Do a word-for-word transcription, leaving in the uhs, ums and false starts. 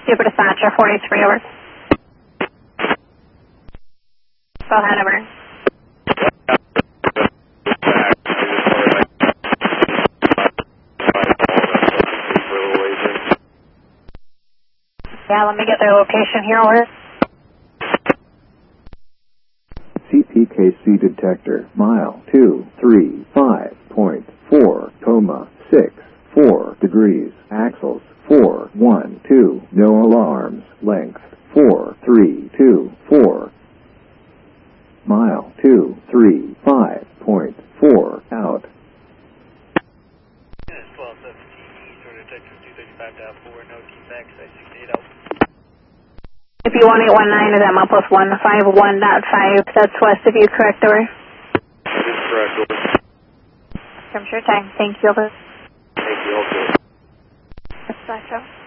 Super Dispatcher forty-three, over. Go ahead, over. Yeah, let me get their location here, over. C P K C detector, mile two three five point four, coma six four degrees, axles four one two, no alarms, length four three two four, mile two three five point four, out. twelve seventeen, Eastern Detective two thirty-five point four, no T-Max, six eight out. If you one eight one nine is at mile plus one five one point five, that's west of you, correct, over? That is correct, over. I'm sure time. Thank you, over. Thank you, okay. Dispatcher.